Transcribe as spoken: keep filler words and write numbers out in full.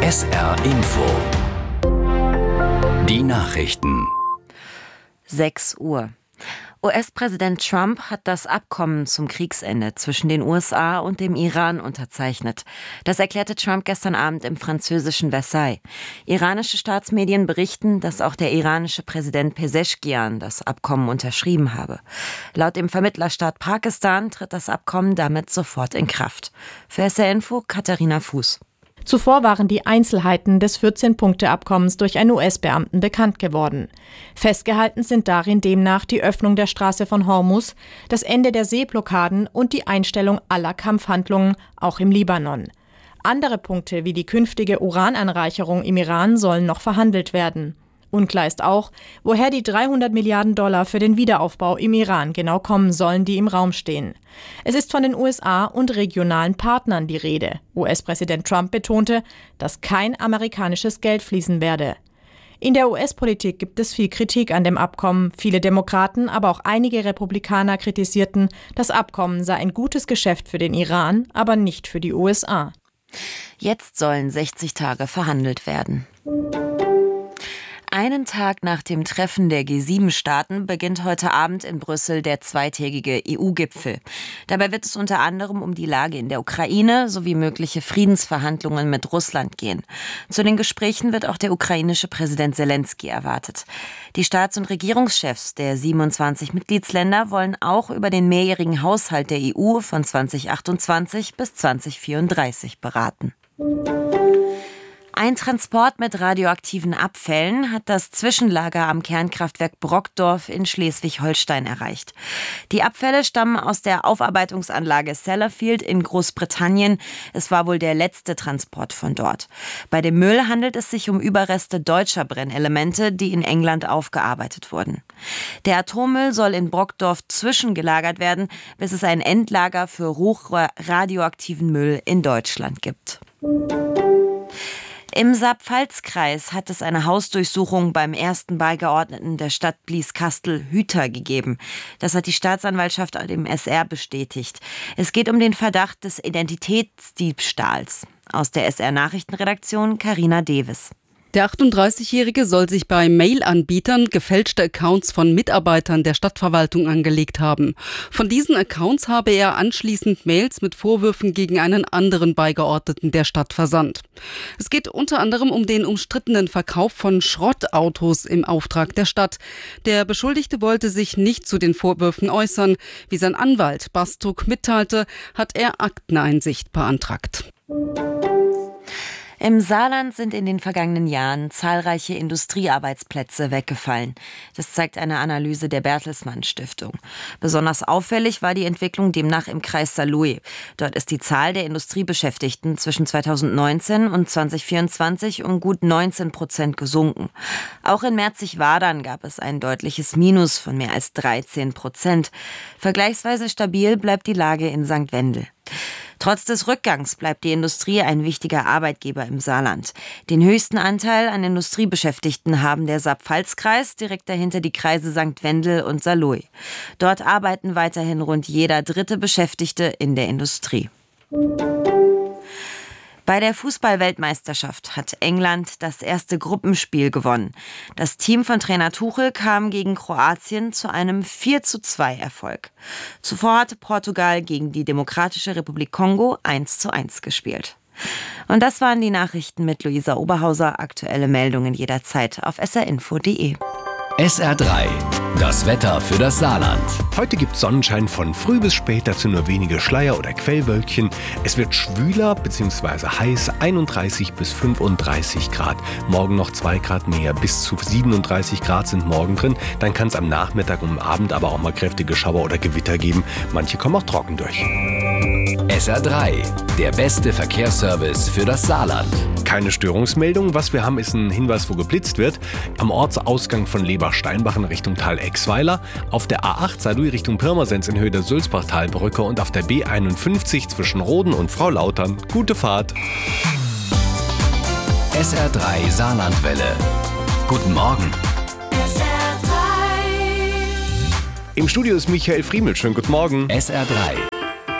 S R Info. Die Nachrichten. sechs Uhr. U S-Präsident Trump hat das Abkommen zum Kriegsende zwischen den U S A und dem Iran unterzeichnet. Das erklärte Trump gestern Abend im französischen Versailles. Iranische Staatsmedien berichten, dass auch der iranische Präsident Pezeshkian das Abkommen unterschrieben habe. Laut dem Vermittlerstaat Pakistan tritt das Abkommen damit sofort in Kraft. Für S R Info Katharina Fuß. Zuvor waren die Einzelheiten des vierzehn-Punkte-Abkommens durch einen U S-Beamten bekannt geworden. Festgehalten sind darin demnach die Öffnung der Straße von Hormuz, das Ende der Seeblockaden und die Einstellung aller Kampfhandlungen, auch im Libanon. Andere Punkte wie die künftige Urananreicherung im Iran sollen noch verhandelt werden. Unklar ist auch, woher die dreihundert Milliarden Dollar für den Wiederaufbau im Iran genau kommen sollen, die im Raum stehen. Es ist von den U S A und regionalen Partnern die Rede. U S-Präsident Trump betonte, dass kein amerikanisches Geld fließen werde. In der U S-Politik gibt es viel Kritik an dem Abkommen. Viele Demokraten, aber auch einige Republikaner kritisierten, das Abkommen sei ein gutes Geschäft für den Iran, aber nicht für die U S A. Jetzt sollen sechzig Tage verhandelt werden. Einen Tag nach dem Treffen der G sieben Staaten beginnt heute Abend in Brüssel der zweitägige E U-Gipfel. Dabei wird es unter anderem um die Lage in der Ukraine sowie mögliche Friedensverhandlungen mit Russland gehen. Zu den Gesprächen wird auch der ukrainische Präsident Selenskyj erwartet. Die Staats- und Regierungschefs der siebenundzwanzig Mitgliedsländer wollen auch über den mehrjährigen Haushalt der E U von zweitausendachtundzwanzig bis zweitausendvierunddreißig beraten. Ein Transport mit radioaktiven Abfällen hat das Zwischenlager am Kernkraftwerk Brokdorf in Schleswig-Holstein erreicht. Die Abfälle stammen aus der Aufarbeitungsanlage Sellafield in Großbritannien. Es war wohl der letzte Transport von dort. Bei dem Müll handelt es sich um Überreste deutscher Brennelemente, die in England aufgearbeitet wurden. Der Atommüll soll in Brokdorf zwischengelagert werden, bis es ein Endlager für hochradioaktiven Müll in Deutschland gibt. Im Saar-Pfalz-Kreis hat es eine Hausdurchsuchung beim ersten Beigeordneten der Stadt Blieskastel-Hüter gegeben. Das hat die Staatsanwaltschaft dem S R bestätigt. Es geht um den Verdacht des Identitätsdiebstahls. Aus der S R-Nachrichtenredaktion Carina Deves. Der achtunddreißigjährige soll sich bei Mail-Anbietern gefälschte Accounts von Mitarbeitern der Stadtverwaltung angelegt haben. Von diesen Accounts habe er anschließend Mails mit Vorwürfen gegen einen anderen Beigeordneten der Stadt versandt. Es geht unter anderem um den umstrittenen Verkauf von Schrottautos im Auftrag der Stadt. Der Beschuldigte wollte sich nicht zu den Vorwürfen äußern. Wie sein Anwalt Bastuk mitteilte, hat er Akteneinsicht beantragt. Im Saarland sind in den vergangenen Jahren zahlreiche Industriearbeitsplätze weggefallen. Das zeigt eine Analyse der Bertelsmann Stiftung. Besonders auffällig war die Entwicklung demnach im Kreis Saarlouis. Dort ist die Zahl der Industriebeschäftigten zwischen zweitausendneunzehn und zweitausendvierundzwanzig um gut neunzehn Prozent gesunken. Auch in Merzig-Wadern gab es ein deutliches Minus von mehr als dreizehn Prozent. Vergleichsweise stabil bleibt die Lage in Sankt Wendel. Trotz des Rückgangs bleibt die Industrie ein wichtiger Arbeitgeber im Saarland. Den höchsten Anteil an Industriebeschäftigten haben der Saar-Pfalz-Kreis, direkt dahinter die Kreise Sankt Wendel und Saarlouis. Dort arbeiten weiterhin rund jeder dritte Beschäftigte in der Industrie. Bei der Fußball-Weltmeisterschaft hat England das erste Gruppenspiel gewonnen. Das Team von Trainer Tuchel kam gegen Kroatien zu einem vier zu zwei Erfolg. Zuvor hatte Portugal gegen die Demokratische Republik Kongo eins zu eins gespielt. Und das waren die Nachrichten mit Luisa Oberhauser. Aktuelle Meldungen jederzeit auf s r info punkt d e. S R drei. Das Wetter für das Saarland. Heute gibt es Sonnenschein von früh bis spät, dazu nur wenige Schleier- oder Quellwölkchen. Es wird schwüler bzw. heiß, einunddreißig bis fünfunddreißig Grad. Morgen noch zwei Grad mehr, bis zu siebenunddreißig Grad sind morgen drin. Dann kann es am Nachmittag und am Abend aber auch mal kräftige Schauer oder Gewitter geben. Manche kommen auch trocken durch. S R drei. Der beste Verkehrsservice für das Saarland. Keine Störungsmeldung. Was wir haben, ist ein Hinweis, wo geblitzt wird. Am Ortsausgang von Leber-Steinbach in Richtung Tal-Exweiler, auf der A acht Saarlouis Richtung Pirmasens in Höhe der Sulzbachtalbrücke und auf der B einundfünfzig zwischen Roden und Frau-Lautern. Gute Fahrt! S R drei Saarlandwelle. Guten Morgen. S R drei. Im Studio ist Michael Friemel. Schönen guten Morgen. S R drei.